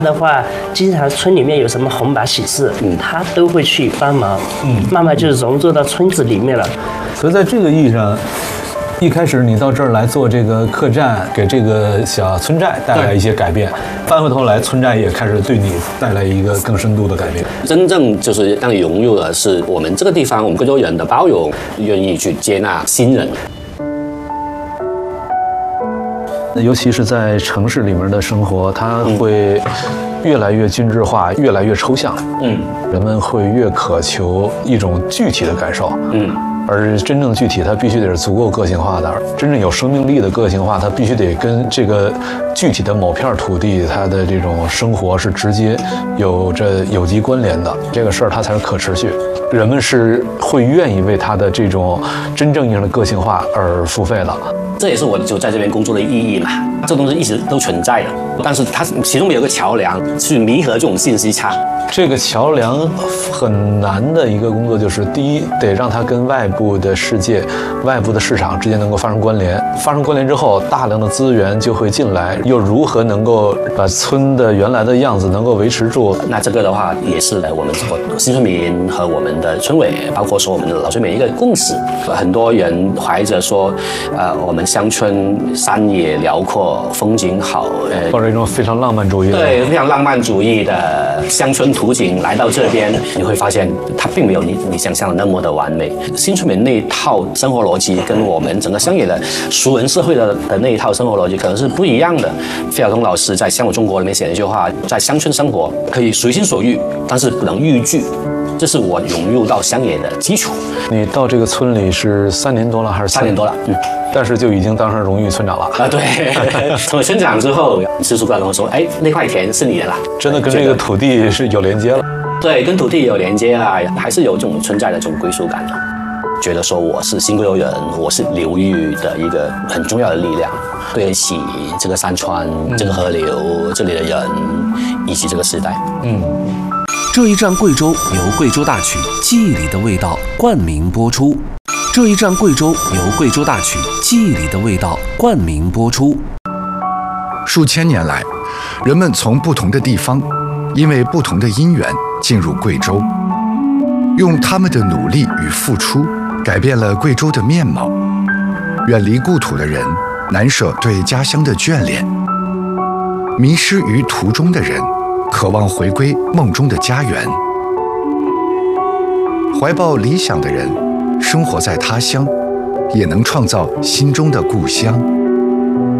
的话，经常村里面有什么红白喜事，他都会去帮忙，慢慢就融入到村子里面了。 所以在这个意义上，一开始你到这儿来做这个客栈，给这个小村寨带来一些改变，翻回头来，村寨也开始对你带来一个更深度的改变。 真正就是让你融入的是我们这个地方，我们贵州人的包容，愿意去接纳新人。 尤其是在城市里面的生活，它会越来越均质化，越来越抽象。人们会越渴求一种具体的感受。而真正的具体，它必须得是足够个性化的。真正有生命力的个性化，它必须得跟这个具体的某片土地，它的这种生活是直接有着有机关联的。这个事儿它才是可持续。人们是会愿意为它的这种真正意义上的个性化而付费的。 这也是我就在这边工作的意义嘛。这东西一直都存在的，但是它其中有一个桥梁去弥合这种信息差。 这个桥梁很难的一个工作，就是第一，得让它跟外部的世界、外部的市场之间能够发生关联。发生关联之后，大量的资源就会进来，又如何能够把村的原来的样子能够维持住？ 那这个的话，也是我们新村民和我们的村委，包括说我们的老村民一个共识。很多人怀着说，我们乡村山野辽阔，风景好， 抱着一种非常浪漫主义的， 对，非常浪漫主义的乡村图景来到这边，你会发现它并没有你想象的那么的完美。新村民那一套生活逻辑跟我们整个乡野的熟人社会的那一套生活逻辑可能是不一样的。费晓东老师在《向往中国》里面写了一句话：在乡村生活可以随心所欲，但是不能逾矩。这是我融入到乡野的基础。 你到这个村里是3年多了还是 3年多了？ 但是就已经当上荣誉村长了啊！对，成为村长之后，师叔过来跟我说：“哎，那块田是你的啦。” 真的跟这个土地是有连接了。 对，跟土地有连接啊，还是有这种存在的这种归属感的。觉得说我是新贵州人，我是流域的一个很重要的力量，对得起这个山川、这个河流、这里的人以及这个时代。 这一站贵州由贵州大曲《记忆里的味道》冠名播出。这一站贵州由贵州大曲《记忆里的味道》冠名播出。 数千年来，人们从不同的地方，因为不同的因缘进入贵州，用他们的努力与付出，改变了贵州的面貌。远离故土的人，难舍对家乡的眷恋；迷失于途中的人，渴望回归梦中的家园。怀抱理想的人，生活在他乡，也能创造心中的故乡。